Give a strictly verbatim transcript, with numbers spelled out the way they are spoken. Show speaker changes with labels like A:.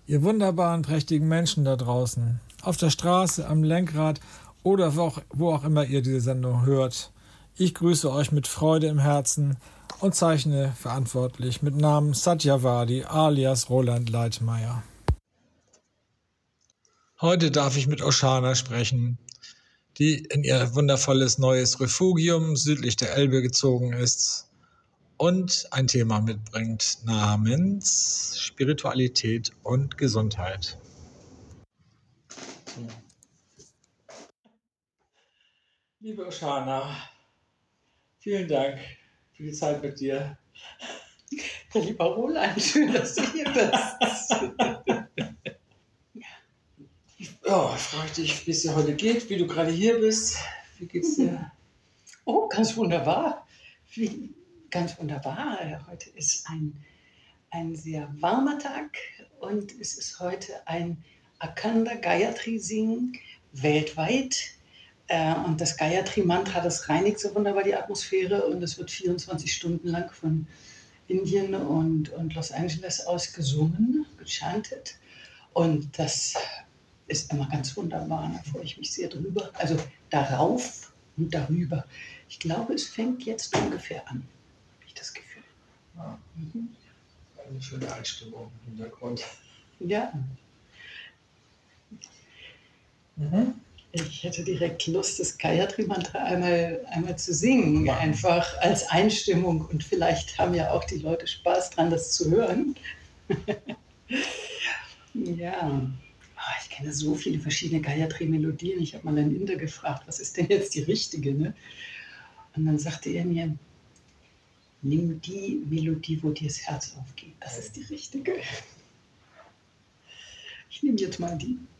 A: Ihr wunderbaren, prächtigen Menschen da draußen, auf der Straße, am Lenkrad oder wo auch, wo auch immer ihr diese Sendung hört. Ich grüße euch mit Freude im Herzen und zeichne verantwortlich mit Namen Satyavadi alias Roland Leitmeier. Heute darf ich mit Oshana sprechen, die in ihr wundervolles neues Refugium südlich der Elbe gezogen ist und ein Thema mitbringt namens Spiritualität und Gesundheit. Liebe Oshana, vielen Dank für die Zeit mit dir.
B: Ja, lieber Roland, schön, dass du hier bist.
A: Ja, ich frage dich, wie es dir heute geht, wie du gerade hier bist. Wie geht's dir?
B: Oh, ganz wunderbar. Wie, ganz wunderbar. Heute ist ein, ein sehr warmer Tag und es ist heute ein Akhanda Gayatri Singen weltweit. Äh, und das Gayatri-Mantra, das reinigt so wunderbar die Atmosphäre und es wird vierundzwanzig Stunden lang von Indien und, und Los Angeles aus gesungen, gechantet. Und das ist immer ganz wunderbar, da freue ich mich sehr drüber. Also darauf und darüber. Ich glaube, es fängt jetzt ungefähr an, habe ich das Gefühl.
A: Ja. Mhm. Eine schöne Einstimmung im Hintergrund.
B: Ja.
A: Mhm.
B: Ich hätte direkt Lust, das Gayatri-Mantra einmal, einmal zu singen, ja. Einfach als Einstimmung. Und vielleicht haben ja auch die Leute Spaß dran, das zu hören. Ja. Ich kenne so viele verschiedene Gayatri-Melodien. Ich habe mal einen Inder gefragt, was ist denn jetzt die richtige? Ne? Und dann sagte er mir, nimm die Melodie, wo dir das Herz aufgeht. Das ist die richtige. Ich nehme jetzt mal die.